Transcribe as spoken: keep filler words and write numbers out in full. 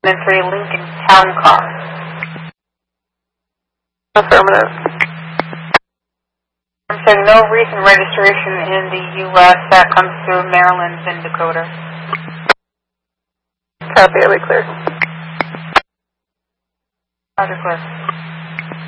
and three Lincoln Town Car. Affirmative. I'm saying no recent registration in the U S that comes through Maryland and Dakota. Copy, I'll be clear. Roger, clear.